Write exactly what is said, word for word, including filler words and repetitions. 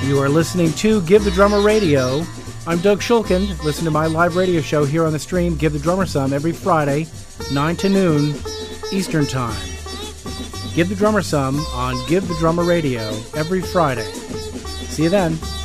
You are listening to Give the Drummer Radio. I'm Doug Shulkin. Listen to my live radio show here on the stream, Give the Drummer Some, every Friday, nine to noon, Eastern Time. Give the Drummer Some on Give the Drummer Radio every Friday. See you then.